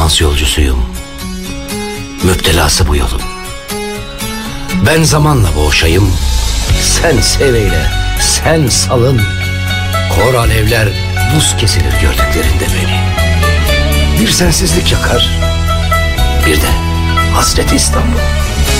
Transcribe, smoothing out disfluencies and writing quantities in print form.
şans yolcusuyum. Müptelası bu yolun. Ben zamanla boğuşayım, sen seveyle, sen salın. Kor alevler buz kesilir gördüklerinde beni. Bir sensizlik yakar, bir de hasret İstanbul.